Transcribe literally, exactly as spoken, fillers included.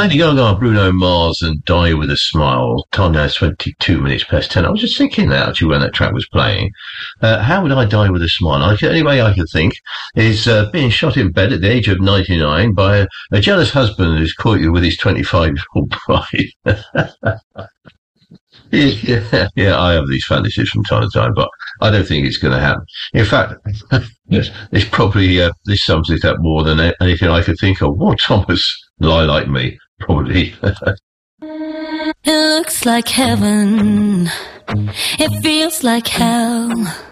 Lady Gaga, Bruno Mars, and Die With a Smile. Time now is twenty-two minutes past ten. I was just thinking that actually when that track was playing. Uh, how would I die with a smile? I, the only way I can think is uh, being shot in bed at the age of ninety-nine by a, a jealous husband who's caught you with his twenty-five-year-old bride. Yeah, yeah, I have these fantasies from time to time, but I don't think it's going to happen. In fact, it's probably, uh, this sums it up more than anything I could think of. Well, Thomas, lie like me, probably. It looks like heaven. It feels like hell.